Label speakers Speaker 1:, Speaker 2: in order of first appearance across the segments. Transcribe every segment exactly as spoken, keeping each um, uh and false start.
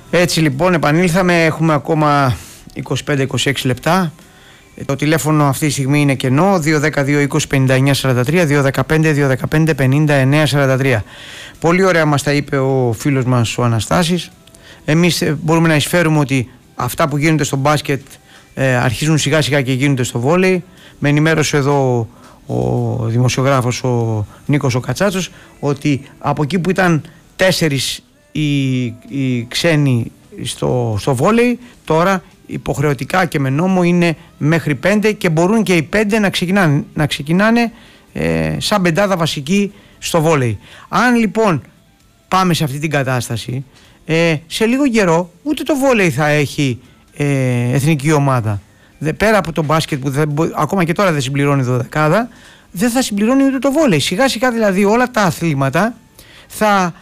Speaker 1: Έτσι λοιπόν επανήλθαμε, έχουμε ακόμα είκοσι πέντε είκοσι έξι λεπτά. Το τηλέφωνο αυτή τη στιγμή είναι κενό, δύο ένα δύο είκοσι πενήντα εννιά σαράντα τρία, δύο ένα πέντε δύο ένα πέντε πενήντα εννιά σαράντα τρία. Πολύ ωραία μας τα είπε ο φίλος μας ο Αναστάσης. Εμείς μπορούμε να εισφέρουμε ότι αυτά που γίνονται στο μπάσκετ ε, αρχίζουν σιγά σιγά και γίνονται στο βόλεϊ. Με ενημέρωσε εδώ ο δημοσιογράφος ο Νίκος ο Κατσάτσος ότι από εκεί που ήταν τέσσερις οι, οι ξένοι στο, στο βόλεϊ, τώρα υποχρεωτικά και με νόμο είναι μέχρι πέντε και μπορούν και οι πέντε να ξεκινάνε, να ξεκινάνε ε, σαν πεντάδα βασική στο βόλεϊ. Αν λοιπόν πάμε σε αυτή την κατάσταση, ε, σε λίγο καιρό ούτε το βόλεϊ θα έχει ε, εθνική ομάδα. Δε, πέρα από το μπάσκετ που δεν, ακόμα και τώρα δεν συμπληρώνει δωδεκάδα, δεν θα συμπληρώνει ούτε το βόλεϊ. Σιγά σιγά δηλαδή όλα τα αθλήματα θα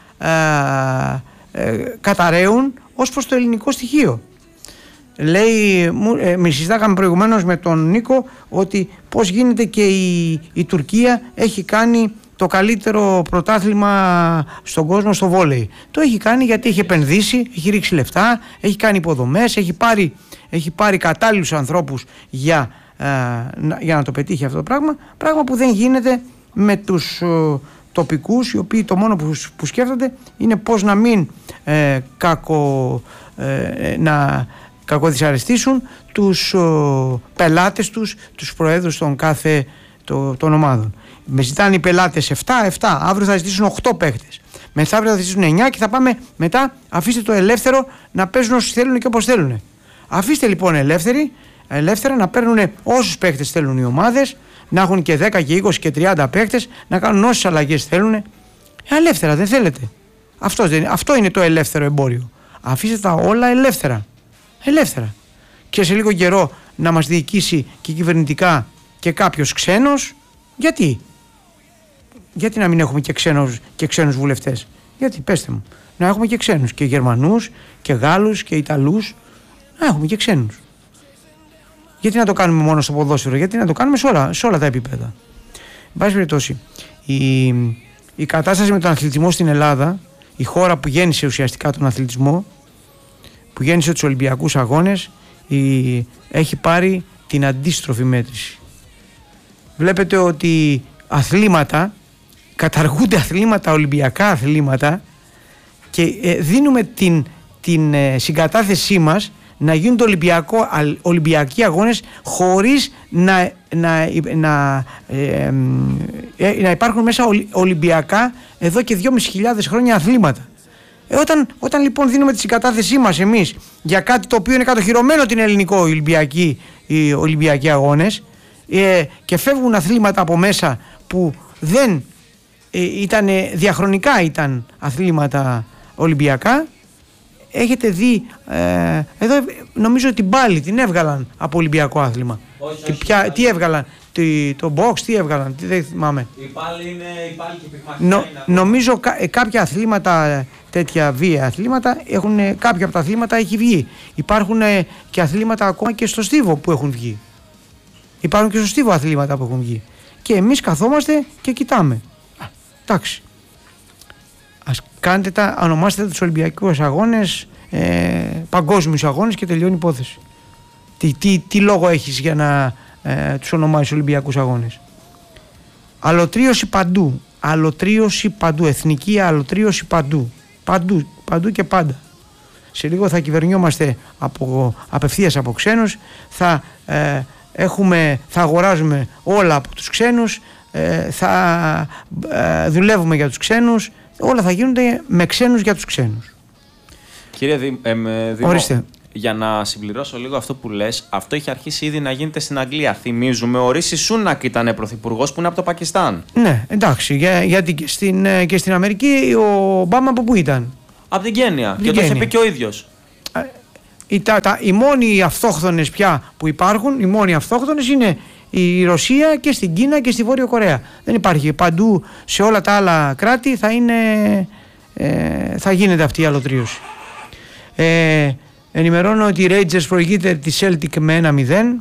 Speaker 1: ε, ε, καταραίουν ως προς το ελληνικό στοιχείο. Λέει, ε, μη συζητάγαμε προηγουμένως με τον Νίκο ότι πώς γίνεται και η, η Τουρκία έχει κάνει το καλύτερο πρωτάθλημα στον κόσμο στο βόλεϊ. Το έχει κάνει γιατί έχει επενδύσει, έχει ρίξει λεφτά, έχει κάνει υποδομές, έχει πάρει, έχει πάρει κατάλληλους ανθρώπους για, ε, να, για να το πετύχει αυτό το πράγμα. Πράγμα που δεν γίνεται με τους ε, τοπικούς, οι οποίοι το μόνο που, που σκέφτονται είναι πώς να μην ε, κακο, ε, να κακοδυσαρεστήσουν τους ο, πελάτες τους, τους προέδρους των κάθε το, των ομάδων. Με ζητάνε οι πελάτες επτά, επτά, αύριο θα ζητήσουν οκτώ παίχτες. Μεθαύριο θα ζητήσουν εννιά και θα πάμε μετά, αφήστε το ελεύθερο να παίζουν όσοι θέλουν και όπως θέλουν. Αφήστε λοιπόν ελεύθεροι, ελεύθερα να παίρνουν όσους παίχτες θέλουν οι ομάδες, να έχουν και δέκα και είκοσι και τριάντα παίχτες, να κάνουν όσες αλλαγές θέλουν. Ε, ελεύθερα δεν θέλετε. Αυτό, δεν, αυτό είναι το ελεύθερο εμπόριο. Αφήστε τα όλα ελεύθερα. Ελεύθερα. Και σε λίγο καιρό να μας διοικήσει και κυβερνητικά και κάποιος ξένος. Γιατί? Γιατί να μην έχουμε και ξένους, και ξένους βουλευτές? Γιατί, πέστε μου, να έχουμε και ξένους, και Γερμανούς και Γάλλους και Ιταλούς, να έχουμε και ξένους. Γιατί να το κάνουμε μόνο στο ποδόσφαιρο? Γιατί να το κάνουμε σε όλα, σε όλα τα επίπεδα? Εν πάση περιπτώσει, η, η κατάσταση με τον αθλητισμό στην Ελλάδα, η χώρα που γέννησε ουσιαστικά τον αθλητισμό, που γέννησε τους Ολυμπιακούς Αγώνες, η, έχει πάρει την αντίστροφη μέτρηση. Βλέπετε ότι αθλήματα, καταργούνται αθλήματα, ολυμπιακά αθλήματα, και ε, δίνουμε την, την ε, συγκατάθεσή μας να γίνονται Ολυμπιακό, Ολυμπιακοί Αγώνες χωρίς να, να, να, ε, ε, να υπάρχουν μέσα Ολυμπιακά εδώ και δυόμισι χιλιάδες χρόνια αθλήματα. Ε, όταν, όταν λοιπόν δίνουμε τη συγκατάθεσή μας εμείς για κάτι το οποίο είναι κατοχυρωμένο την ελληνικό Ολυμπιακή, οι Ολυμπιακοί Αγώνες, ε, και φεύγουν αθλήματα από μέσα που δεν ε, ήταν διαχρονικά ήταν αθλήματα Ολυμπιακά, έχετε δει ε, εδώ νομίζω ότι πάλι την έβγαλαν από Ολυμπιακό άθλημα. Όχι, τι, ποια, τι έβγαλαν, τι, το box τι έβγαλαν, τι, δεν θυμάμαι.
Speaker 2: Η πάλι είναι η πάλι και πυγμαχικά.
Speaker 1: Νο, νομίζω κα, ε, κάποια αθλήματα, τέτοια βία αθλήματα, έχουν, ε, κάποια από τα αθλήματα έχει βγει. Υπάρχουν ε, και αθλήματα ακόμα και στο στίβο που έχουν βγει. Υπάρχουν και στο στίβο αθλήματα που έχουν βγει. Και εμείς καθόμαστε και κοιτάμε. Εντάξει. Ας κάνετε τα, ονομάστε τους Ολυμπιακούς Αγώνες ε, παγκόσμιους αγώνες και τελειώνει η υπόθεση. Τι, τι, τι λόγο έχεις για να ε, τους ονομάζεις Ολυμπιακούς Αγώνες? Αλωτρίωση παντού. Αλωτρίωση παντού. Εθνική αλωτρίωση παντού. Παντού, παντού και πάντα. Σε λίγο θα κυβερνιόμαστε από, απευθείας από ξένους. Θα, ε, έχουμε, θα αγοράζουμε όλα από τους ξένους. Ε, θα ε, δουλεύουμε για τους ξένους. Όλα θα γίνονται με ξένους για τους ξένους.
Speaker 2: Κύριε Δη, ε, Δήμο, για να συμπληρώσω λίγο αυτό που λες, αυτό έχει αρχίσει ήδη να γίνεται στην Αγγλία. Θυμίζουμε, ο Ρίση Σούνακ ήταν πρωθυπουργός που είναι από το Πακιστάν.
Speaker 1: Ναι, εντάξει, για, γιατί και στην, και στην Αμερική ο Ομπάμα από πού ήταν?
Speaker 2: Από την Κένια. Και το είχε πει και ο ίδιος.
Speaker 1: Οι, τα, τα, οι μόνοι αυτόχθονες πια που υπάρχουν, οι μόνοι αυτόχθονες είναι η Ρωσία και στην Κίνα και στη Βόρειο Κορέα. Δεν υπάρχει παντού, σε όλα τα άλλα κράτη θα, είναι, ε, θα γίνεται αυτή η αλωτρίωση. Ε, ενημερώνω ότι οι Rangers προηγείται τη Celtic με ένα μηδέν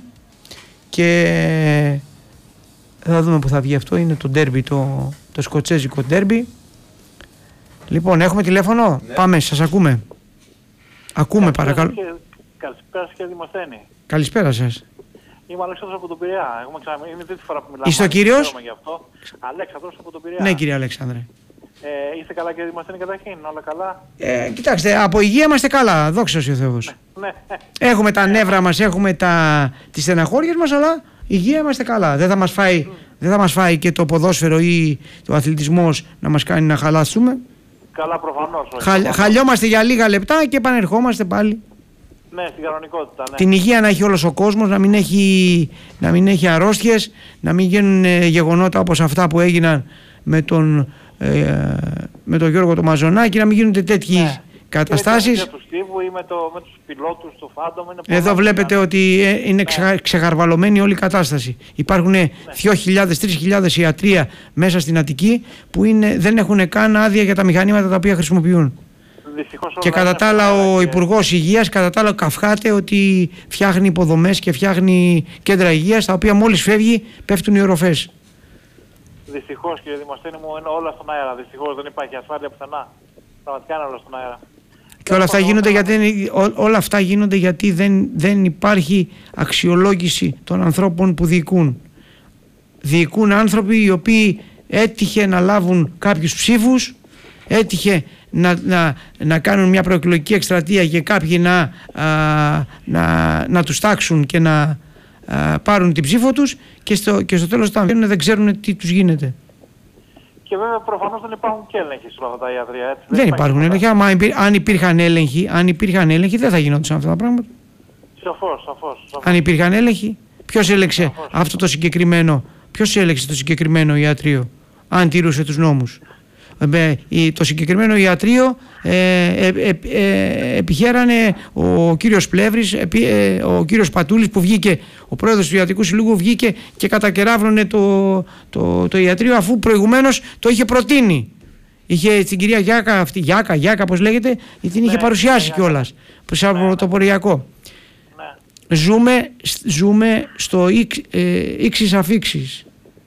Speaker 1: και θα δούμε που θα βγει αυτό. Είναι το derby, το, το σκοτσέζικο derby. Λοιπόν, έχουμε τηλέφωνο. Ναι. Πάμε, σας ακούμε. Ακούμε, παρακαλώ.
Speaker 3: Και, καλησπέρα και Δημοσθένη.
Speaker 1: Καλησπέρα σας.
Speaker 3: Είμαι ο Αλέξανδρος από τον Πειραιά. Έχουμε ξανα... Είναι τρίτη φορά που μιλάμε.
Speaker 1: Είστε ο κύριος?
Speaker 3: Αλέξανδρος από τον Πειραιά.
Speaker 1: Ναι, κύριε Αλέξανδρε.
Speaker 3: Ε, είστε καλά, κύριε Δημοσθένη, καταρχήν, όλα καλά?
Speaker 1: Ε, κοιτάξτε, από υγεία είμαστε καλά, δόξα ο Θεός.
Speaker 3: Ναι.
Speaker 1: Έχουμε τα νεύρα μας, έχουμε τα... τις στεναχώριες μας, αλλά υγεία είμαστε καλά. Δεν θα μας φάει, mm. δεν θα μας φάει και το ποδόσφαιρο ή το αθλητισμός να μας κάνει να χαλάσουμε.
Speaker 3: Καλά, προφανώς.
Speaker 1: Χα... Χαλιόμαστε για λίγα λεπτά και επανερχόμαστε πάλι.
Speaker 3: Ναι, στην κανονικότητα, ναι.
Speaker 1: Την υγεία να έχει όλος ο κόσμος, να μην έχει, να μην έχει αρρώστιες, να μην γίνουν ε, γεγονότα όπως αυτά που έγιναν με τον, ε, με τον Γιώργο το Μαζονάκη, να μην γίνονται τέτοιες ναι. καταστάσεις.
Speaker 3: Και του Στίβου ή με, το, με τους πιλότους του Φάντομ.
Speaker 1: Εδώ βλέπετε να... ότι είναι ναι. ξεχαρβαλωμένη όλη η κατάσταση. Υπάρχουν ναι. δύο χιλιάδες με τρεις χιλιάδες ιατρία μέσα στην Αττική που είναι, δεν έχουν καν άδεια για τα μηχανήματα τα οποία χρησιμοποιούν. Και κατά τα άλλα ο Υπουργός Υγείας κατά τα άλλα καυχάται ότι φτιάχνει υποδομές και φτιάχνει κέντρα υγείας τα οποία μόλις φεύγει πέφτουν οι οροφές.
Speaker 3: Δυστυχώς, κύριε Δημοσθένη μου, είναι όλα στον αέρα. Δυστυχώς δεν υπάρχει ασφάλεια πουθενά. Πραγματικά είναι όλα στον αέρα.
Speaker 1: Και όλα αυτά γίνονται γιατί, ό, όλα αυτά γίνονται γιατί δεν, δεν υπάρχει αξιολόγηση των ανθρώπων που διοικούν. Διοικούν άνθρωποι οι οποίοι έτυχε να λάβουν κάποιους ψήφους, έτυχε να, να, να κάνουν μια προεκλογική εκστρατεία και κάποιοι να, α, να, να τους τάξουν και να α, πάρουν την ψήφο τους και στο, και στο τέλος όταν βγαίνουν δεν ξέρουν τι τους γίνεται.
Speaker 3: Και βέβαια προφανώς δεν υπάρχουν και έλεγχοι σε όλα αυτά τα ιατρία. Έτσι.
Speaker 1: Δεν, δεν υπάρχουν έλεγχοι. Άμα υπήρ, αν, υπήρχαν έλεγχοι, αν υπήρχαν έλεγχοι δεν θα γινόντουσαν αυτά τα πράγματα.
Speaker 3: Σαφώς, σαφώς. σαφώς.
Speaker 1: Αν υπήρχαν έλεγχοι, ποιος έλεγξε σαφώς, αυτό το συγκεκριμένο, ποιος έλεγξε το συγκεκριμένο ιατρείο, αν τηρούσε τους νόμους. Το συγκεκριμένο ιατρείο ε, ε, ε, ε, επιχαίρανε ο κύριος Πλεύρης, ε, ο κύριος Πατούλης που βγήκε, ο πρόεδρος του Ιατρικού Συλλόγου βγήκε και κατακεράβρωνε το, το, το ιατρείο αφού προηγουμένως το είχε προτείνει. Είχε την κυρία Γιάκα, αυτή, Γιάκα, Γιάκα πώς λέγεται, την είχε ναι, ναι, κιόλας σαν ναι, πρωτοποριακό. Ναι. Ζούμε, ζούμε στο ύξης αφήξης.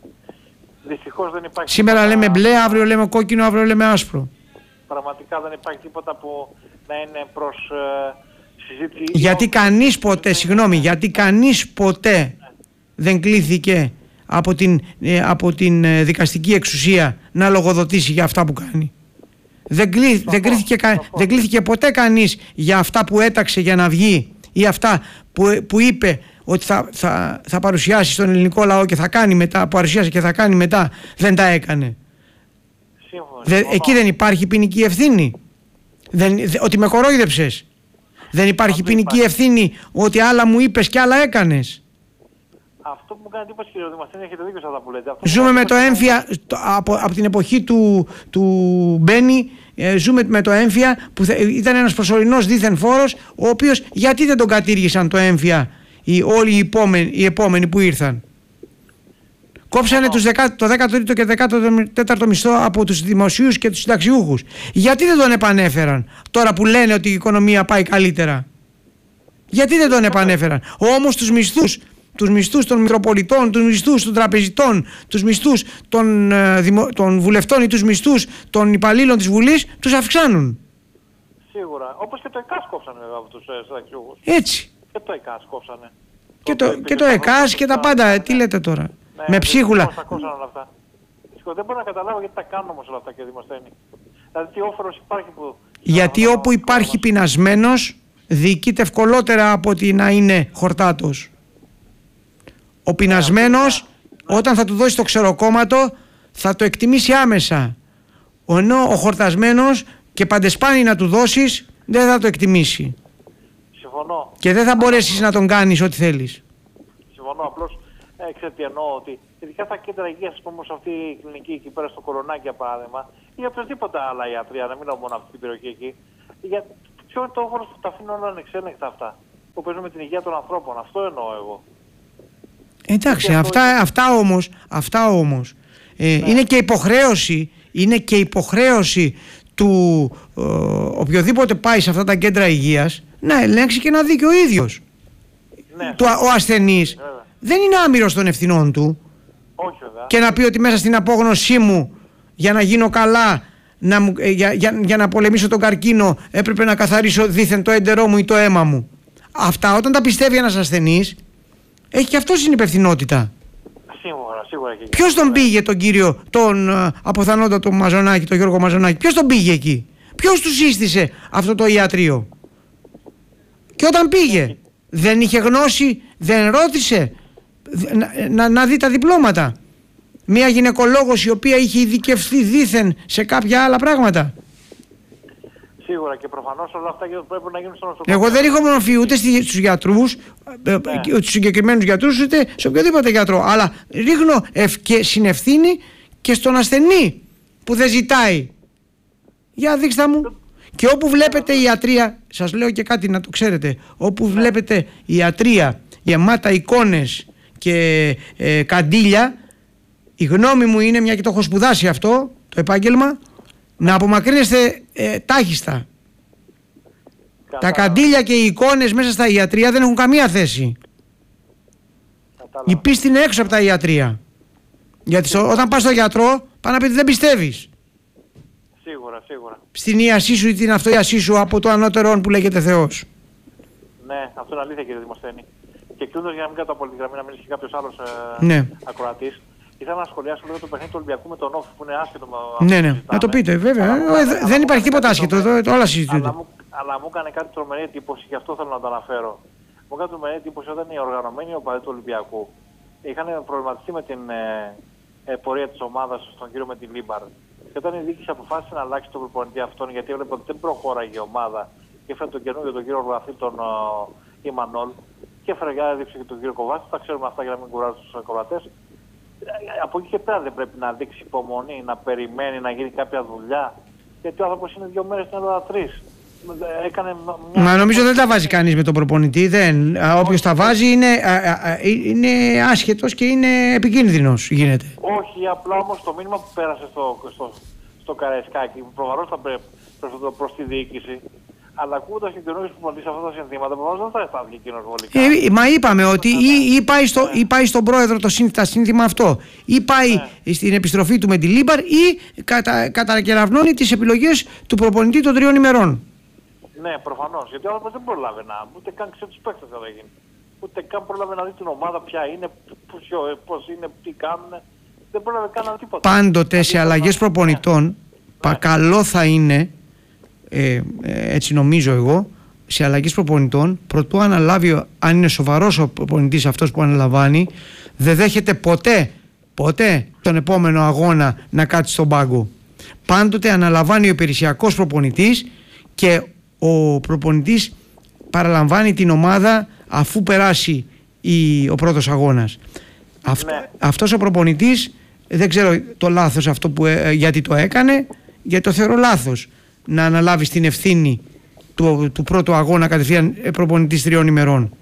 Speaker 3: Δυστυχώς δεν υπάρχει.
Speaker 1: Σήμερα τίποτα... λέμε μπλε, αύριο λέμε κόκκινο, αύριο λέμε άσπρο.
Speaker 3: Πραγματικά δεν υπάρχει τίποτα που να είναι προς ε, συζήτηση.
Speaker 1: Γιατί κανείς ποτέ, συγγνώμη, γιατί κανείς ποτέ ναι. δεν κλήθηκε από την, ε, από την ε, δικαστική εξουσία να λογοδοτήσει για αυτά που κάνει. Δεν, κλεί, σοφό, δεν, κλήθηκε, δεν κλήθηκε ποτέ κανείς για αυτά που έταξε για να βγει ή αυτά που, που είπε ότι θα, θα, θα παρουσιάσει στον ελληνικό λαό και θα κάνει μετά, παρουσιάσει και θα κάνει μετά, δεν τα έκανε.
Speaker 3: Σύμφωνα,
Speaker 1: Δε, εκεί δεν υπάρχει ποινική ευθύνη. Δεν, δε, ότι με κορόιδεψες. Δεν υπάρχει ποινική υπάρχει. ευθύνη ότι άλλα μου είπες και άλλα έκανες.
Speaker 3: Αυτό που μου κάνει εντύπωση, κύριε Δημοσθένη, έχετε δίκιο σε αυτά που λέτε. Αυτό
Speaker 1: ζούμε με το έμφυα, το, από, από την εποχή του, του Μπένι, ε, ζούμε με το έμφυα που θε, ήταν ένας προσωρινός δίθεν φόρος, ο οποίος γιατί δεν τον κατήργησαν το έμφυα οι, όλοι οι επόμενοι, οι επόμενοι που ήρθαν. Κόψανε τους δεκα, το δέκατο τρίτο και δέκατο τέταρτο μισθό από τους δημοσίους και τους συνταξιούχους. Γιατί δεν τον επανέφεραν τώρα που λένε ότι η οικονομία πάει καλύτερα? Γιατί δεν τον επανέφεραν? Όμως τους μισθούς, τους μισθούς των Μητροπολιτών, τους μισθούς των τραπεζιτών, τους μισθούς των, ε, δημο, των βουλευτών ή τους μισθούς των υπαλλήλων της Βουλής τους αυξάνουν.
Speaker 3: Σίγουρα. Όπως και το ΕΚΑΣ κόψανε βέβαια από τους ε, συνταξιούχους.
Speaker 1: Έτσι.
Speaker 3: Και το ΕΚΑΣ κόψανε.
Speaker 1: Και το, το, και το ΕΚΑΣ και τα πάντα. Ναι. Τι λέτε τώρα?
Speaker 3: Ναι,
Speaker 1: με ψίχουλα.
Speaker 3: Όλα αυτά. Δεν μπορώ να καταλάβω γιατί τα κάνουν όμως όλα αυτά, κύριε Δημοσθένη. Δηλαδή τι όφελος υπάρχει που...
Speaker 1: Γιατί να, όπου υπάρχει πεινασμένος διοικείται ευκολότερα από ότι να είναι χορτάτος. Ο πεινασμένος ναι, όταν θα του δώσει το ξεροκόμματο θα το εκτιμήσει άμεσα. Ενώ ο χορτασμένος και παντεσπάνι να του δώσεις δεν θα το εκτιμήσει.
Speaker 3: Συμφωνώ.
Speaker 1: Και δεν θα μπορέσεις να τον κάνεις ό,τι θέλεις.
Speaker 3: Συμφωνώ, απλώς ε, ξέρετε τι εννοώ, ότι ειδικά τα κέντρα υγείας, ας πούμε, αυτή η κλινική εκεί πέρα στο Κορονάκι για παράδειγμα, ή οποιοδήποτε άλλα ιατρία, να μην λέω μόνο αυτή την περιοχή εκεί, για ποιο είναι το όφελος που τα αφήνουν όλα ανεξέλεγκτα αυτά, που παίζουν με την υγεία των ανθρώπων, αυτό εννοώ εγώ.
Speaker 1: Εντάξει, αυτά, είναι... αυτά όμως, αυτά όμως ε, ναι. είναι και υποχρέωση, είναι και υποχρέωση του ε, οποιοδήποτε πάει σε αυτά τα κέντρα υγείας να ελέγξει και να δει και ο ίδιος. Ναι, το, ο ασθενής βέβαια. Δεν είναι άμυρος των ευθυνών του.
Speaker 3: Όχι, βέβαια.
Speaker 1: Και να πει ότι μέσα στην απόγνωσή μου για να γίνω καλά να μου, για, για, για να πολεμήσω τον καρκίνο έπρεπε να καθαρίσω δήθεν το έντερό μου ή το αίμα μου. Αυτά όταν τα πιστεύει ένας ασθενής, έχει και αυτό συνυπευθυνότητα.
Speaker 3: Σίγουρα, σίγουρα.
Speaker 1: Ποιος τον πήγε τον κύριο, τον uh, αποθανόντα τον Μαζονάκη, τον Γιώργο Μαζονάκη, ποιος τον πήγε εκεί? Ποιος του σύστησε αυτό το ιατρείο? Και όταν πήγε, δεν είχε γνώση, δεν ρώτησε να, να, να δει τα διπλώματα? Μια γυναικολόγος η οποία είχε ειδικευθεί δήθεν σε κάποια άλλα πράγματα.
Speaker 3: Σίγουρα, και προφανώς όλα αυτά πρέπει να γίνουν στο νοσοκομείο.
Speaker 1: Εγώ δεν έχω μονοφεί ούτε στους γιατρούς, ναι. στους συγκεκριμένους γιατρούς, ούτε σε οποιοδήποτε γιατρό. Αλλά ρίχνω ευκαι, συνευθύνη και στον ασθενή που δεν ζητάει. Για δείξτε μου. Και όπου βλέπετε ιατρία, σας λέω και κάτι να το ξέρετε, όπου ναι. βλέπετε ιατρία γεμάτα εικόνες και ε, καντήλια, η γνώμη μου είναι, μια και το έχω σπουδάσει αυτό το επάγγελμα, να απομακρύνεστε ε, τάχιστα. Κατά... Τα καντήλια και οι εικόνες μέσα στα ιατρεία δεν έχουν καμία θέση. Κατά... Η πίστη είναι έξω από τα ιατρεία. Γιατί στο, όταν πας στο γιατρό, πάνε να πει ότι δεν πιστεύεις.
Speaker 3: Σίγουρα, σίγουρα.
Speaker 1: Στην ιασή σου ή την αυτοίασή σου από το ανώτερο που λέγεται Θεός.
Speaker 3: Ναι, αυτό είναι αλήθεια, κύριε Δημοσθένη. Και κλείνοντας, για να μην κάτω από τη γραμμή, να μιλήσει κάποιος άλλος ε,
Speaker 1: ναι.
Speaker 3: ακροατής. Ήθελα να σχολιάσω λίγο το παιχνίδι του Ολυμπιακού με τον Όφη που είναι άσχετο.
Speaker 1: Ναι, ναι, να το πείτε, βέβαια. Αλλά, ε, δεν υπάρχει τίποτα άσχετο, εδώ όλα συζητούνται.
Speaker 3: Αλλά, αλλά μου έκανε κάτι τρομερή εντύπωση, γι' αυτό θέλω να το αναφέρω. Μου έκανε τρομερή εντύπωση όταν οι οργανωμένοι οπαδοί του Ολυμπιακού είχαν προβληματιστεί με την ε, ε, πορεία της ομάδας στον κύριο με την Λίμπαρ. Και όταν η διοίκηση αποφάσισε να αλλάξει τον προπονητή αυτόν, γιατί έβλεπε ότι δεν προχώραγε η ομάδα και έφερε τον καινούριο τον κύριο Οργαθή, τον uh, Ιμανόλ, και έφερε για έδειξε και τον κύριο Κοβάτσο. Τα ξέρουμε αυτά για να μην κουράζουν τους ακροατές. Από εκεί και πέρα δεν πρέπει να δείξει υπομονή, να περιμένει να γίνει κάποια δουλειά. Γιατί ο άνθρωπος είναι δύο μέρες στην Ελλάδα, τρεις. Έκανε μια... Μα
Speaker 1: νομίζω δεν τα βάζει κανείς με τον προπονητή. Δεν. Όποιος τα βάζει είναι, είναι άσχετος και είναι επικίνδυνος, γίνεται.
Speaker 3: Όχι, απλά όμως το μήνυμα που πέρασε στο, στο, στο Καραϊσκάκι, προφανώς θα πρέπει προς τη διοίκηση. Αλλά ακούγοντας και καινούριους προπονητές σε αυτά τα συνθήματα, προφανώς δεν θα αισθάνθηκε εκείνος βολικά.
Speaker 1: Ε, μα είπαμε ότι ή, ή, πάει στο, ναι. ή πάει στον πρόεδρο το σύνθημα, σύνθημα αυτό, ή πάει ναι. στην επιστροφή του με τη Λίμπαρ, ή κατα, κατακεραυνώνει τις επιλογές του προπονητή των τριών ημερών.
Speaker 3: Ναι, προφανώς. Γιατί ο άνθρωπος δεν προλάβει να, ούτε καν ξέρει τους παίκτες θα γίνει. Ούτε καν προλάβει να δει την ομάδα ποια είναι, πώς είναι, τι κάνουν. Δεν προλάβει καν να δει τίποτα.
Speaker 1: Πάντοτε σε αλλαγές προπονητών, ναι. καλό θα είναι, ε, έτσι νομίζω εγώ, σε αλλαγές προπονητών, προτού αναλάβει, αν είναι σοβαρός ο προπονητής αυτός που αναλαμβάνει, δεν δέχεται ποτέ, ποτέ τον επόμενο αγώνα να κάτσει στον πάγκο. Πάντοτε αναλαμβάνει ο υπηρεσιακός προπονητής και ο προπονητής παραλαμβάνει την ομάδα αφού περάσει η, ο πρώτος αγώνας. Αυτό, ναι. Αυτός ο προπονητής, δεν ξέρω το λάθος αυτό που, ε, γιατί το έκανε, γιατί το θεωρώ λάθος να αναλάβει την ευθύνη του, του πρώτου αγώνα κατευθείαν προπονητής τριών ημερών.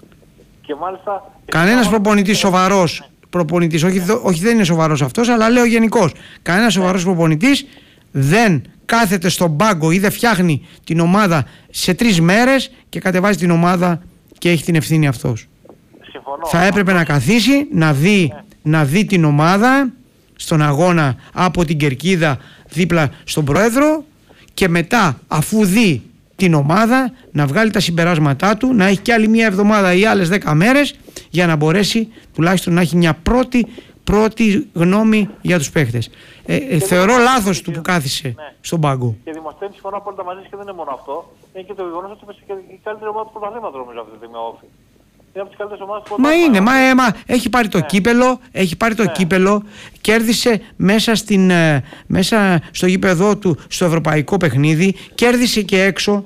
Speaker 3: Και μάλιστα...
Speaker 1: Κανένας προπονητής σοβαρός προπονητής, όχι, όχι δεν είναι σοβαρός αυτός, αλλά λέω γενικώς, κανένας σοβαρός προπονητής δεν κάθεται στον πάγκο ή δεν φτιάχνει την ομάδα σε τρεις μέρες και κατεβάζει την ομάδα και έχει την ευθύνη αυτός.
Speaker 3: Συμφωνώ.
Speaker 1: Θα έπρεπε να καθίσει, να δει, ναι. να δει την ομάδα στον αγώνα από την κερκίδα δίπλα στον πρόεδρο και μετά, αφού δει την ομάδα, να βγάλει τα συμπεράσματά του, να έχει και άλλη μια εβδομάδα ή άλλες δέκα μέρες για να μπορέσει τουλάχιστον να έχει μια πρώτη πρώτη γνώμη για τους παίχτες. Ε, ε, θεωρώ λάθος του που κάθισε ναι. στον πάγκο.
Speaker 3: Και Δημοσθένη, συμφωνώ απόλυτα μαζί και δεν είναι μόνο αυτό. Είναι και το γεγονός ότι είναι και η καλύτερη ομάδα του πρωταθλήματος νομίζω αυτή τη στιγμή. Είναι από τις καλύτερες ομάδες του
Speaker 1: Μα είναι, μα, ε, μα έχει πάρει το ναι. κύπελο, έχει πάρει το ναι. κύπελο, κέρδισε μέσα, στην, ε, μέσα στο γήπεδό του στο ευρωπαϊκό παιχνίδι, κέρδισε και έξω.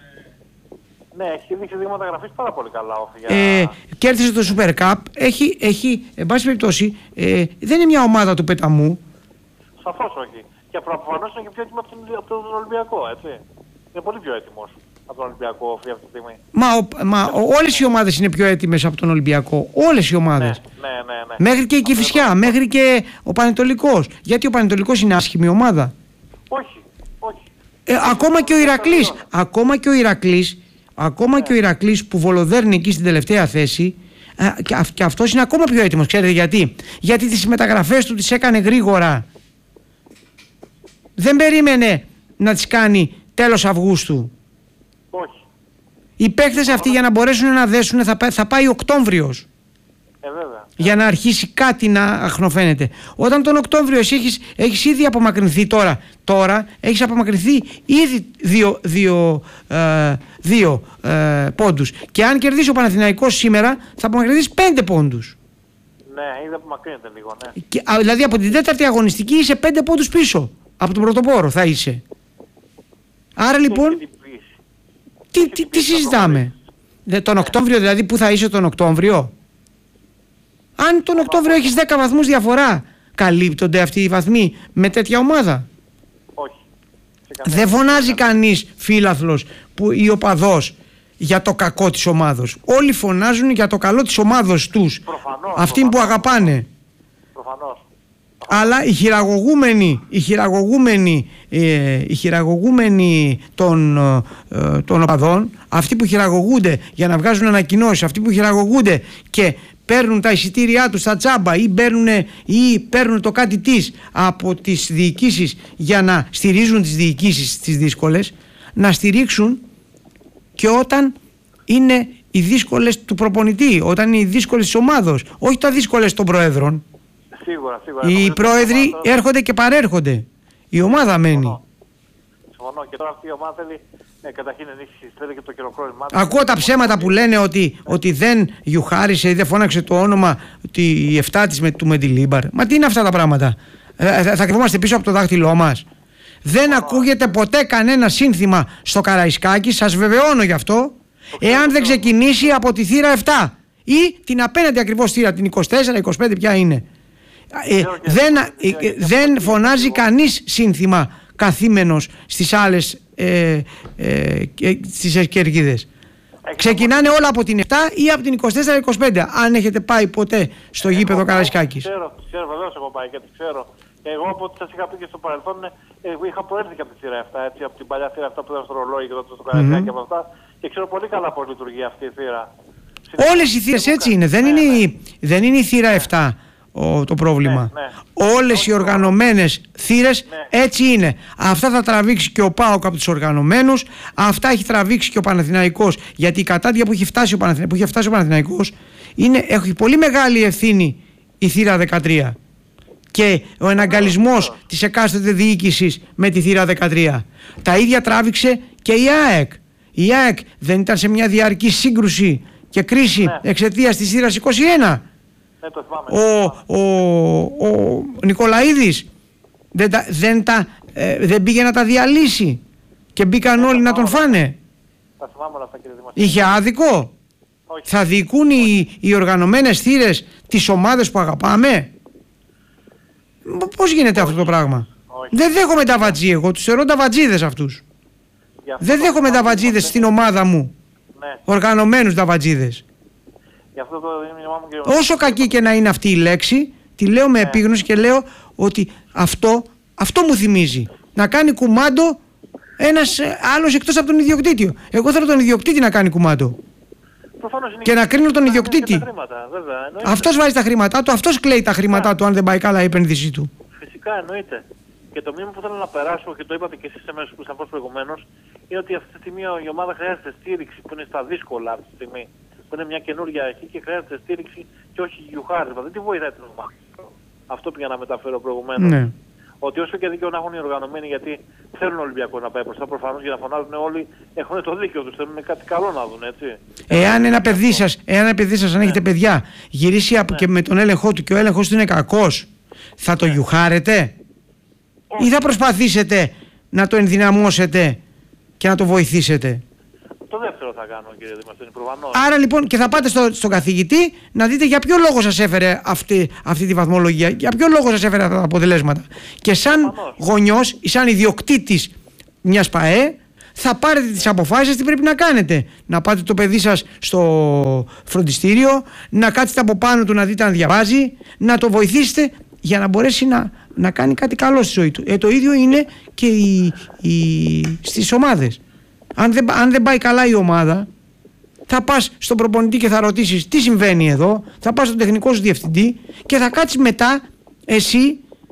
Speaker 3: Ναι, έχει δείξει δείγματα γραφής πάρα πολύ καλά. Για...
Speaker 1: Ε, κέρδισε το Super Cup. Έχει, έχει εν πάση περιπτώσει, ε, δεν είναι μια ομάδα του πεταμού.
Speaker 3: Σαφώς όχι. Και προφανώς είναι και πιο έτοιμο από τον Ολυμπιακό, έτσι. Είναι πολύ πιο έτοιμος από τον Ολυμπιακό αυτή τη στιγμή.
Speaker 1: Μα, ο, μα όλες οι ομάδες είναι πιο έτοιμες από τον Ολυμπιακό. Όλες οι ομάδες.
Speaker 3: Ναι, ναι, ναι, ναι.
Speaker 1: Μέχρι και η Κηφισιά, μέχρι και ο Πανετολικός. Γιατί ο Πανετολικός είναι άσχημη ομάδα.
Speaker 3: Όχι, όχι.
Speaker 1: Ε, ακόμα και ο Ηρακλής. Ακόμα και ο Ηρακλής. Ακόμα ναι. και ο Ηρακλής που βολοδέρνει εκεί στην τελευταία θέση, και, αυ, και αυτός είναι ακόμα πιο έτοιμος. Ξέρετε γιατί? Γιατί τις μεταγραφές του τις έκανε γρήγορα. δεν περίμενε να τις κάνει τέλος Αυγούστου.
Speaker 3: Όχι.
Speaker 1: Οι παίκτες αυτοί για να μπορέσουν να δέσουν θα, θα πάει Οκτώβριος.
Speaker 3: Ε, βέβαια.
Speaker 1: Για να αρχίσει κάτι να αχνοφαίνεται. Όταν τον Οκτώβριο εσύ έχεις, έχεις ήδη απομακρυνθεί τώρα, τώρα έχεις απομακρυνθεί ήδη δύο, δύο, ε, δύο ε, πόντους. Και αν κερδίσει ο Παναθηναϊκός σήμερα θα απομακρυνθείς πέντε πόντους.
Speaker 3: Ναι, ήδη απομακρύνεται λίγο, ναι.
Speaker 1: Και, α, δηλαδή από την τέταρτη αγωνιστική είσαι πέντε πόντους πίσω. Από τον πρωτοπόρο θα είσαι. Άρα λοιπόν, τι, τι, τι συζητάμε. Δε, τον Οκτώβριο δηλαδή, πού θα είσαι τον Οκτώβριο. Αν τον Οκτώβριο έχεις δέκα βαθμούς διαφορά, καλύπτονται αυτοί οι βαθμοί με τέτοια ομάδα.
Speaker 3: Όχι.
Speaker 1: Δεν φωνάζει κανείς φίλαθλος που, ή οπαδός για το κακό της ομάδος. Όλοι φωνάζουν για το καλό της ομάδος τους.
Speaker 3: Προφανώς,
Speaker 1: αυτοί
Speaker 3: προφανώς,
Speaker 1: που αγαπάνε.
Speaker 3: Προφανώς.
Speaker 1: Αλλά οι χειραγωγούμενοι, οι χειραγωγούμενοι, ε, οι χειραγωγούμενοι των, ε, των οπαδών, αυτοί που χειραγωγούνται για να βγάζουν ανακοινώσεις, αυτοί που χειραγωγούνται και παίρνουν τα εισιτήριά τους στα τσάμπα ή παίρνουν, ή παίρνουν το κάτι της από τις διοικήσεις για να στηρίζουν τις διοικήσεις τις δύσκολες, να στηρίξουν και όταν είναι οι δύσκολες του προπονητή, όταν είναι οι δύσκολες της ομάδος, όχι τα δύσκολες των προέδρων.
Speaker 3: Σίγουρα, σίγουρα.
Speaker 1: Οι πρόεδροι έρχονται και παρέρχονται. Η ομάδα μένει.
Speaker 3: Συμφωνώ. Συμφωνώ. Και τώρα αυτή η ομάδα θέλει ε, καταρχήν ενίσχυση, θέλει και το χειροκρότημα.
Speaker 1: Ακούω τα ψέματα που λένε ότι, ότι δεν γιουχάρισε ή δεν φώναξε το όνομα η εφτά της με, του Μεντιλίμπαρ. Μα τι είναι αυτά τα πράγματα. Ε, θα κρυβόμαστε πίσω από το δάχτυλό μας. Δεν oh. ακούγεται ποτέ κανένα σύνθημα στο Καραϊσκάκι, σας βεβαιώνω γι' αυτό, εάν δεν ξεκινήσει από τη θύρα επτά ή την απέναντι ακριβώς θύρα, την είκοσι τέσσερα είκοσι πέντε ποια είναι. Ε, δεν, ε, δεν φωνάζει κανείς σύνθημα καθήμενος στις άλλες ε, ε, στις κερκίδες. Ξεκινάνε όλα από την επτά ή από την είκοσι τέσσερα είκοσι πέντε, αν έχετε πάει ποτέ στο γήπεδο Καραϊσκάκης.
Speaker 3: Ξέρω, ξέρω, βεβαίως έχω πάει και το ξέρω. Εγώ από ό,τι σας είχα πει και στο παρελθόν, ε, είχα προέρθει και από τη θύρα επτά, έτσι, από την παλιά θύρα αυτά που ήταν στο ρολόι και τότε στο Καραϊσκάκι mm-hmm. από αυτά, και ξέρω πολύ καλά πώς λειτουργεί αυτή η θύρα.
Speaker 1: Όλες οι θύρες έτσι είναι, δεν, ναι, είναι, ναι. δεν είναι η θύρα επτά. Ο, το πρόβλημα. Ναι, ναι. Όλες Όχι, οι οργανωμένες θύρες ναι. έτσι είναι. Αυτά θα τραβήξει και ο ΠΑΟΚ από τους οργανωμένους, αυτά έχει τραβήξει και ο Παναθηναϊκός. Γιατί η κατάδια που έχει φτάσει ο Παναθηναϊκός, που έχει φτάσει ο Παναθηναϊκός είναι, έχει πολύ μεγάλη ευθύνη η θύρα δεκατρία. Και ο εναγκαλισμός yeah. της εκάστοτε διοίκησης με τη θύρα δεκατρία. Τα ίδια τράβηξε και η ΑΕΚ. Η ΑΕΚ δεν ήταν σε μια διαρκή σύγκρουση και κρίση yeah. εξαιτίας της θύρας είκοσι ένα. Ο, ο, ο Νικολαίδης δεν, τα, δεν, τα, ε, δεν πήγε να τα διαλύσει και μπήκαν όλοι να τον φάνε. Είχε άδικο. Όχι. Θα διοικούν οι, οι οργανωμένες θύρες τις ομάδες που αγαπάμε. Πώς γίνεται Όχι. αυτό το πράγμα. Όχι. Δεν δέχομαι τα βατζί εγώ, τους θεωρώ τα βατζίδες αυτούς. Δεν δέχομαι τα βατζίδες στην ομάδα μου. Ναι. Οργανωμένους τα βατζίδες.
Speaker 3: Αυτό το και...
Speaker 1: Όσο κακή και να είναι αυτή η λέξη, τη λέω με ναι. επίγνωση και λέω ότι αυτό, αυτό μου θυμίζει. Να κάνει κουμάντο ένας άλλος εκτός από τον ιδιοκτήτη. Εγώ θέλω τον ιδιοκτήτη να κάνει κουμάντο. Και να κρίνω τον ιδιοκτήτη. Αυτός βάζει τα χρήματά του, αυτός κλαίει τα χρήματά του αν δεν πάει καλά η επένδυσή του.
Speaker 3: Φυσικά εννοείται. Και το μήνυμα που θέλω να περάσω, και το είπατε και εσείς εμέσως που ήσασταν προηγουμένως, είναι ότι αυτή τη στιγμή η ομάδα χρειάζεται στήριξη που είναι στα δύσκολα αυτή τη στιγμή. Που είναι μια καινούργια αρχή και χρειάζεται στήριξη και όχι γιουχάρισμα. Δεν τη βοηθάει την ομάδα. Αυτό πήγα να μεταφέρω προηγουμένως. Ναι. Ότι όσο και δίκαιο να έχουν οι οργανωμένοι, γιατί θέλουν ο Ολυμπιακός να πάει μπροστά, προφανώς για να φωνάζουν όλοι, έχουν το δίκαιο τους. Θέλουν κάτι καλό να δουν, έτσι.
Speaker 1: Εάν ένα παιδί σας, εάν ένα παιδί σας, αν ναι. έχετε παιδιά, γυρίσει ναι. και με τον έλεγχό του και ο έλεγχος του είναι κακός, θα το ναι. γιουχάρετε ή θα προσπαθήσετε να το ενδυναμώσετε και να το βοηθήσετε?
Speaker 3: Το δεύτερο θα κάνω, κύριε Δημοσθένη, προφανώς.
Speaker 1: Άρα λοιπόν και θα πάτε στο, στον καθηγητή να δείτε για ποιο λόγο σας έφερε αυτή, αυτή τη βαθμολογία, για ποιο λόγο σας έφερε αυτά τα αποτελέσματα. Και σαν προφανώς. γονιός ή σαν ιδιοκτήτης μιας ΠΑΕ θα πάρετε τις αποφάσεις τι πρέπει να κάνετε. Να πάτε το παιδί σας στο φροντιστήριο, να κάτσετε από πάνω του να δείτε αν διαβάζει, να το βοηθήσετε για να μπορέσει να, να κάνει κάτι καλό στη ζωή του. Ε, το ίδιο είναι και η, η, στις ομάδες. Αν δεν, αν δεν πάει καλά η ομάδα, θα πας στον προπονητή και θα ρωτήσεις τι συμβαίνει εδώ, θα πας στον τεχνικό σου διευθυντή και θα κάτσεις μετά εσύ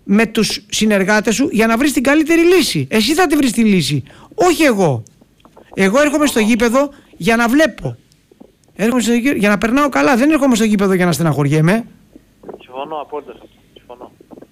Speaker 1: με τους συνεργάτες σου για να βρεις την καλύτερη λύση. Εσύ θα τη βρεις τη λύση, όχι εγώ. Εγώ έρχομαι στο γήπεδο για να βλέπω. Έρχομαι στο γήπεδο για να περνάω καλά. Δεν έρχομαι στο γήπεδο για να στεναχωριέμαι.
Speaker 3: Συμφωνώ απόλυτα. Συμφωνώ.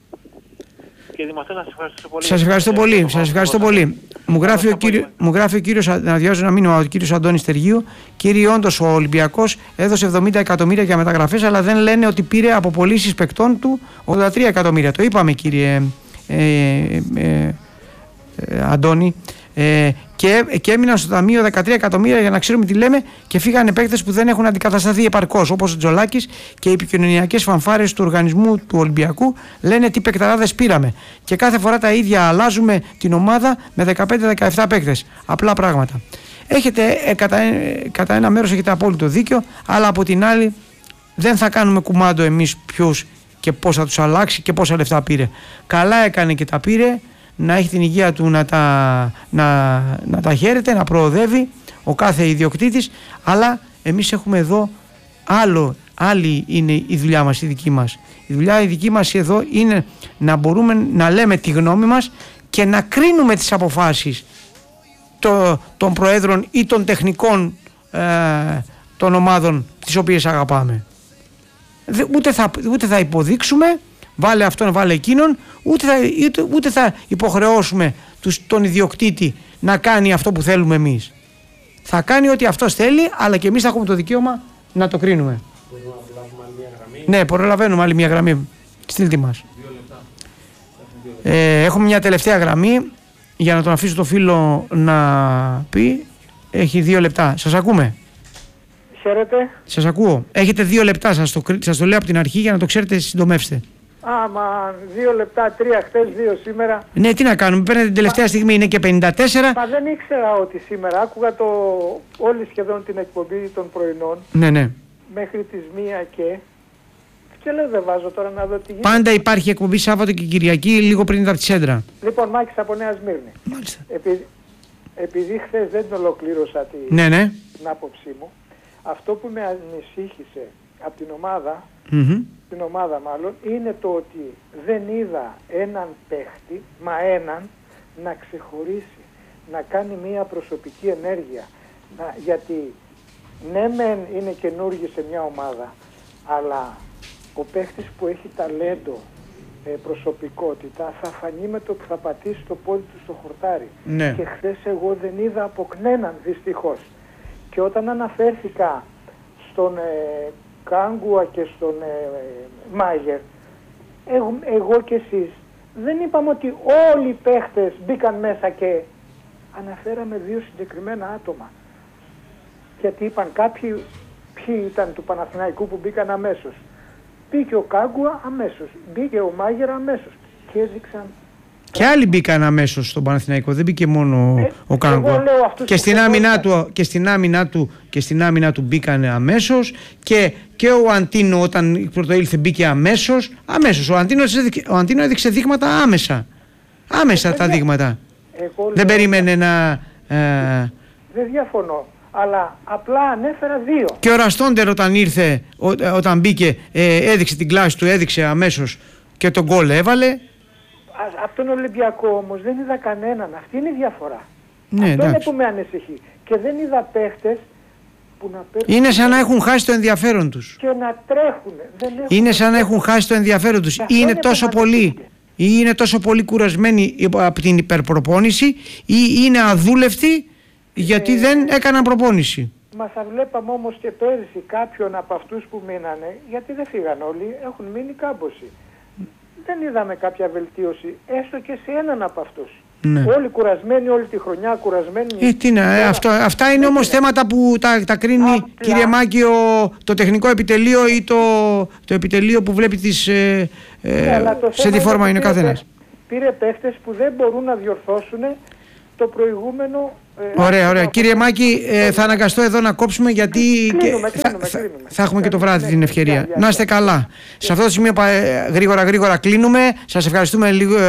Speaker 3: Και Δημοσθένη, σας ευχαριστώ πολύ.
Speaker 1: Σας ευχαριστώ πολύ. Σας ευχαριστώ πολύ. Μου γράφει, ο κύριο, μου γράφει ο κύριος, να διαβάζω ένα μήνυμα, ο κύριος Αντώνης Τεργίου. Κύριε, όντως ο Ολυμπιακός έδωσε εβδομήντα εκατομμύρια για μεταγραφές, αλλά δεν λένε ότι πήρε από πωλήσεις παικτών του ογδόντα τρία εκατομμύρια. Το είπαμε, κύριε ε, ε, ε, ε, Αντώνη. Ε, και, και έμειναν στο ταμείο δεκατρία εκατομμύρια για να ξέρουμε τι λέμε και φύγανε παίκτες που δεν έχουν αντικατασταθεί επαρκώς, όπως ο Τζολάκης, και οι επικοινωνιακές φανφάρες του οργανισμού του Ολυμπιακού λένε τι παικταράδες πήραμε. Και κάθε φορά τα ίδια, αλλάζουμε την ομάδα με δεκαπέντε δεκαεπτά παίκτες. Απλά πράγματα. Έχετε, ε, κατά, ε, κατά ένα μέρος έχετε απόλυτο δίκιο, αλλά από την άλλη δεν θα κάνουμε κουμάντο εμείς ποιους και πώς θα τους αλλάξει και πόσα λεφτά πήρε. Καλά έκανε και τα πήρε. Να έχει την υγεία του να τα, να, να τα χαίρεται, να προοδεύει ο κάθε ιδιοκτήτης, αλλά εμείς έχουμε εδώ άλλο, άλλη είναι η δουλειά μας, η δική μας. Η δουλειά η δική μας εδώ είναι να μπορούμε να λέμε τη γνώμη μας και να κρίνουμε τις αποφάσεις το, των προέδρων ή των τεχνικών ε, των ομάδων τις οποίες αγαπάμε. Ούτε θα, ούτε θα υποδείξουμε βάλε αυτόν, βάλε εκείνον, ούτε θα, ούτε, ούτε θα υποχρεώσουμε τους, τον ιδιοκτήτη να κάνει αυτό που θέλουμε εμείς. Θα κάνει ό,τι αυτός θέλει, αλλά και εμείς θα έχουμε το δικαίωμα να το κρίνουμε.
Speaker 4: Μπορούμε να προλάβουμε άλλη μια γραμμή.
Speaker 1: Ναι, προλαβαίνουμε άλλη μια γραμμή. Στείλτε μας.
Speaker 4: Δύο λεπτά.
Speaker 1: Ε, έχουμε μια τελευταία γραμμή για να τον αφήσω το φίλο να πει. Έχει δύο λεπτά. Σας ακούμε.
Speaker 5: Χαίρετε.
Speaker 1: Σας ακούω. Έχετε δύο λεπτά, σας το, σας το λέω από την αρχή για να το ξέρετε, συντομεύστε.
Speaker 5: Α, μα δύο λεπτά, τρία χτες, δύο σήμερα.
Speaker 1: Ναι, τι να κάνουμε, παίρνετε την τελευταία στιγμή, είναι και πενήντα τέσσερα.
Speaker 5: Μα δεν ήξερα ότι σήμερα, άκουγα το, όλη σχεδόν την εκπομπή των πρωινών.
Speaker 1: Ναι, ναι.
Speaker 5: Μέχρι τις μία και... Και λέω δεν βάζω τώρα να δω τι γίνεται.
Speaker 1: Πάντα υπάρχει εκπομπή Σάββατο και Κυριακή, λίγο πριν από τη Σέντρα.
Speaker 5: Λοιπόν, Μάκης από Νέα Σμύρνη.
Speaker 1: Μάλιστα.
Speaker 5: Επει, επειδή χθες δεν ολοκλήρωσα τη,
Speaker 1: ναι, ναι.
Speaker 5: την άποψή μου, αυτό που με ανησύχησε από την ομάδα...
Speaker 1: Mm-hmm.
Speaker 5: την ομάδα μάλλον, είναι το ότι δεν είδα έναν παίχτη, μα έναν, να ξεχωρίσει, να κάνει μία προσωπική ενέργεια. Να, γιατί ναι μεν είναι καινούργοι σε μια ομάδα, αλλά ο παίχτης που έχει ταλέντο, ε, προσωπικότητα, θα φανεί με το που θα πατήσει το πόδι του στο χορτάρι.
Speaker 1: Ναι.
Speaker 5: Και χθες εγώ δεν είδα από κανέναν, δυστυχώς. Και όταν αναφέρθηκα στον... Ε, Κάγκουα και στον ε, ε, Μάγερ, εγώ, εγώ και εσείς δεν είπαμε ότι όλοι οι παίχτες μπήκαν μέσα και αναφέραμε δύο συγκεκριμένα άτομα. Γιατί είπαν κάποιοι ποιοι ήταν του Παναθηναϊκού που μπήκαν αμέσως. Μπήκε ο Κάγκουα αμέσως, μπήκε ο Μάγερ αμέσως και έδειξαν.
Speaker 1: Και άλλοι μπήκαν αμέσως στον Παναθηναϊκό, δεν μπήκε μόνο ε, ο Κάγκουα. Και στην, άμυνα του, και, στην άμυνα του, και στην άμυνα του μπήκαν αμέσως και, και ο Αντίνο όταν πρωτοήλθε μπήκε αμέσως. Αμέσως. Ο Αντίνο, ο Αντίνο έδειξε δείγματα άμεσα. Άμεσα ε, τα δείγματα.
Speaker 5: Εγώ
Speaker 1: δεν
Speaker 5: λέω,
Speaker 1: περίμενε να... Ε...
Speaker 5: Δεν διαφωνώ. Αλλά απλά ανέφερα δύο.
Speaker 1: Και ο Ραστόντερ όταν ήρθε, ό, όταν μπήκε, ε, έδειξε την κλάση του, έδειξε αμέσως και τον γκολ έβαλε.
Speaker 5: Από τον Ολυμπιακό όμως δεν είδα κανέναν. Αυτή είναι η διαφορά.
Speaker 1: Ναι,
Speaker 5: αυτό
Speaker 1: εντάξει.
Speaker 5: είναι που με ανησυχεί. Και δεν είδα παίχτες που να παίρνουν...
Speaker 1: Είναι σαν να έχουν χάσει το ενδιαφέρον τους.
Speaker 5: Και να τρέχουν. Δεν έχουν...
Speaker 1: Είναι σαν να έχουν χάσει το ενδιαφέρον τους. Ή είναι τόσο πολύ... ή είναι τόσο πολύ κουρασμένοι από την υπερπροπόνηση ή είναι αδούλευτοι γιατί ε... δεν έκαναν προπόνηση.
Speaker 5: Μα θα βλέπαμε όμως και πέρυσι κάποιον από αυτούς που μείνανε, γιατί δεν φύγαν όλοι, έχουν μείνει κάμποση. Δεν είδαμε κάποια βελτίωση, έστω και σε έναν από αυτούς. Ναι. Όλοι κουρασμένοι, όλη τη χρονιά κουρασμένοι.
Speaker 1: Ε, τι να, ε, αυτό, αυτά είναι όμως είναι. θέματα που τα, τα κρίνει, απλά, κύριε Μάκη, ο, το τεχνικό επιτελείο ή το, το επιτελείο που βλέπει τις, ε, ε, ναι, σε τι φόρμα είναι ο καθένας.
Speaker 5: Πήρε παίχτες που δεν μπορούν να διορθώσουν το προηγούμενο.
Speaker 1: Ε, ωραία, ωραία. Κύριε Μάκη, ε, θα αναγκαστώ εδώ να κόψουμε γιατί
Speaker 5: κλείνουμε,
Speaker 1: και,
Speaker 5: κλείνουμε,
Speaker 1: θα,
Speaker 5: κλείνουμε.
Speaker 1: θα έχουμε και το βράδυ
Speaker 5: ναι,
Speaker 1: την ευκαιρία.
Speaker 5: ναι,
Speaker 1: να είστε καλά. Σε αυτό το σημείο γρήγορα γρήγορα κλείνουμε. Σας ευχαριστούμε λίγο που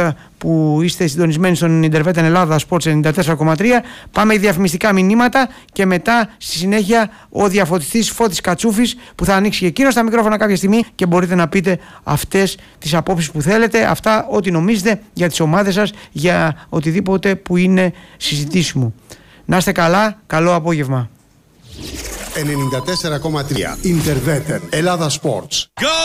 Speaker 1: που είστε συντονισμένοι στον Ιντερβέτεν Ελλάδα Sports ενενήντα τέσσερα κόμμα τρία. Πάμε οι διαφημιστικά μηνύματα και μετά στη συνέχεια ο διαφωτιστής Φώτης Κατσούφης που θα ανοίξει και εκείνος τα μικρόφωνα κάποια στιγμή και μπορείτε να πείτε αυτές τις απόψεις που θέλετε, αυτά ό,τι νομίζετε για τις ομάδες σας, για οτιδήποτε που είναι συζητήσιμο. Να είστε καλά, καλό απόγευμα.
Speaker 6: ενενήντα τέσσερα κόμμα τρία Ιντερβέτεν Ελλάδα Sports.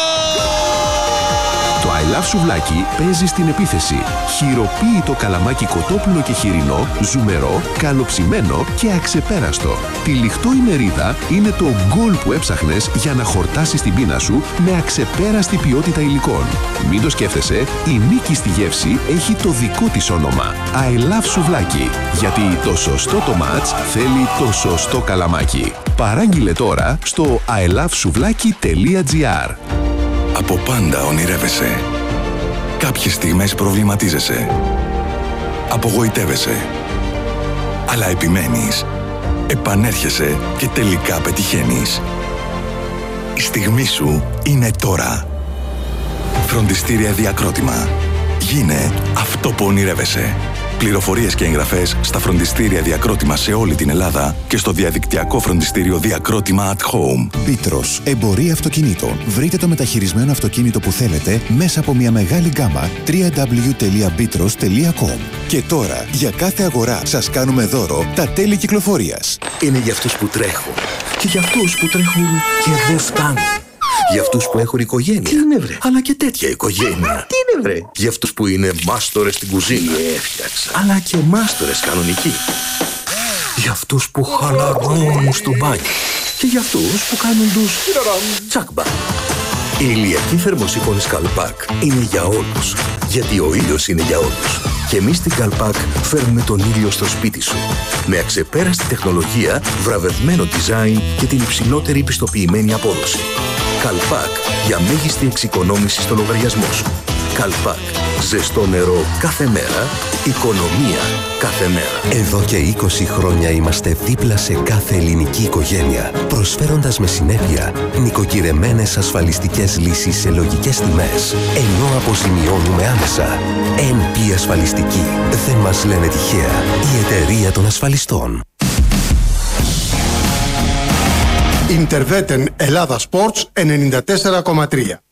Speaker 7: Το I Love Σουβλάκι παίζει στην επίθεση. Χειροποίητο καλαμάκι κοτόπουλο και χοιρινό, ζουμερό, καλοψημένο και αξεπέραστο. Τυλιχτό η μερίδα είναι το γκολ που έψαχνες για να χορτάσεις την πείνα σου με αξεπέραστη ποιότητα υλικών. Μην το σκέφτεσαι, η νίκη στη γεύση έχει το δικό της όνομα. I Love Σουβλάκι. Γιατί το σωστό το μάτς θέλει το σωστό καλαμάκι. Παράγγειλε τώρα στο άι λαβ σουβλάκι τελεία τζι άρ.
Speaker 8: Από πάντα ονειρεύεσαι. Κάποιες στιγμές προβληματίζεσαι. Απογοητεύεσαι. Αλλά επιμένεις. Επανέρχεσαι και τελικά πετυχαίνεις. Η στιγμή σου είναι τώρα. Φροντιστήρια Διακρότημα. Γίνε αυτό που ονειρεύεσαι. Πληροφορίες και εγγραφές στα φροντιστήρια Διακρότημα σε όλη την Ελλάδα και στο διαδικτυακό φροντιστήριο Διακρότημα at Home.
Speaker 9: Μπίτρος, εμπορία αυτοκινήτων. Βρείτε το μεταχειρισμένο αυτοκίνητο που θέλετε μέσα από μια μεγάλη γκάμα double-u double-u double-u τελεία μπίτρος τελεία κομ. Και τώρα, για κάθε αγορά σας κάνουμε δώρο τα τέλη κυκλοφορίας.
Speaker 10: Είναι για αυτούς που τρέχουν και για αυτούς που τρέχουν και δεν φτάνουν. Για αυτούς που έχουν οικογένεια. Τι είναι βρε. Αλλά και τέτοια οικογένεια. Τι είναι βρε. Για αυτούς που είναι μάστορες στην κουζίνα. Έφτιαξα. Αλλά και μάστορες κανονικοί. Για αυτούς που χαλαρώνουν στο μπάνιο. Και για αυτούς που κάνουν τους τσάκμπα. Η ηλιακή θερμοσύφωνη Καλπάκ είναι για όλους. Γιατί ο ήλιος είναι για όλους. Και εμείς στην Καλπάκ φέρνουμε τον ήλιο στο σπίτι σου. Με αξεπέραστη τεχνολογία, βραβευμένο design και την υψηλότερη πιστοποιημένη απόδοση. Καλπάκ για μέγιστη εξοικονόμηση στο λογαριασμό σου. Καλπάκ. Ζεστό νερό κάθε μέρα. Οικονομία κάθε μέρα.
Speaker 9: Εδώ και είκοσι χρόνια είμαστε δίπλα σε κάθε ελληνική οικογένεια, προσφέροντας με συνέπεια νοικοκυρεμένες ασφαλιστικές λύσεις σε λογικές τιμές, ενώ αποζημιώνουμε άμεσα. εν πι Ασφαλιστική. Δεν μας λένε τυχαία. Η εταιρεία των ασφαλιστών.
Speaker 6: Ιντερβέτεν Ελλάδα Sports ενενήντα τέσσερα κόμμα τρία.